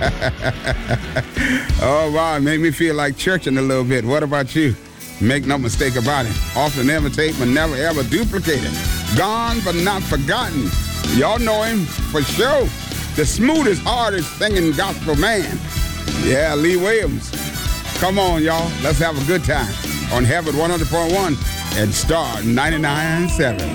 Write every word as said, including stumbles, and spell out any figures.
Oh, wow, it made me feel like churching a little bit. What about you? Make no mistake about it. Often imitate, but never ever duplicate it. Gone, but not forgotten. Y'all know him for sure. The smoothest, hardest singing gospel man. Yeah, Lee Williams. Come on, y'all. Let's have a good time on Heaven one hundred point one and Star ninety-nine point seven.